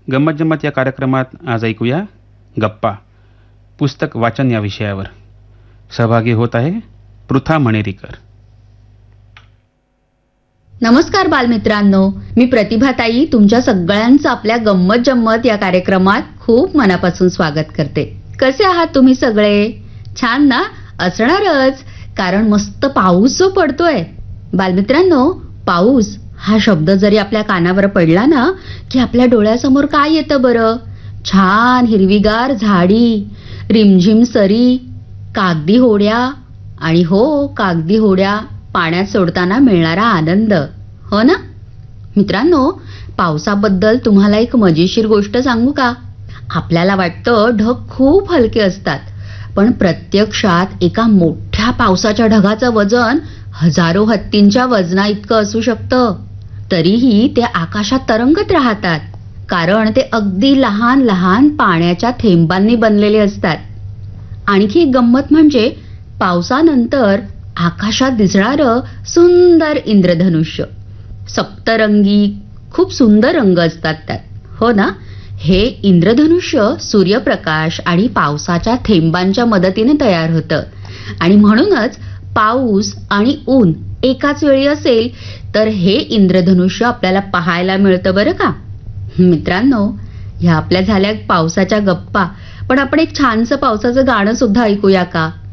गंमत जम्मत या कार्यक्रमात आज ऐकूया गप्पा पुस्तक वाचन या विषयावर. सहभागी होत आहे पृथा मणेरीकर. नमस्कार बालमित्रांनो, मी प्रतिभाताई तुमच्या सगळ्यांचं आपल्या गंमत जम्मत या कार्यक्रमात खूप मनापासून स्वागत करते. कसे आहात तुम्ही सगळे? छान ना? असणारच, कारण मस्त पाऊस जो पडतोय. बालमित्रांनो, पाऊस हा शब्द जरी आपल्या कानावर पडला ना की आपल्या डोळ्यासमोर काय येतं बरं? छान हिरवीगार झाडी, रिमझिम सरी, कागदी होड्या आणि हो कागदी होड्या पाण्यात सोडताना मिळणारा आनंद, हो ना? मित्रांनो, पावसाबद्दल तुम्हाला एक मजेशीर गोष्ट सांगू का? आपल्याला वाटतं ढग खूप हलके असतात, पण प्रत्यक्षात एका मोठ्या पावसाच्या ढगाचं वजन हजारो हत्तींच्या वजना इतकं असू शकतं. तरीही ते आकाशात तरंगत राहतात, कारण ते अगदी लहान लहान पाण्याच्या थेंबांनी बनलेले असतात. आणखी एक गंमत म्हणजे पावसानंतर आकाशात दिसणारं सुंदर इंद्रधनुष्य. सप्तरंगी खूप सुंदर रंग असतात त्यात, हो ना? हे इंद्रधनुष्य सूर्यप्रकाश आणि पावसाच्या थेंबांच्या मदतीने तयार होतं आणि म्हणूनच पाऊस आणि ऊन एकाच वेळी असेल तर हे इंद्रधनुष्य आपल्याला पाहायला मिळतं बरं का? मित्रांनो, ह्या आपल्या झाल्या पावसाच्या गप्पा, पण आपण एक छानसं पावसाचं गाणं सुद्धा ऐकूया का?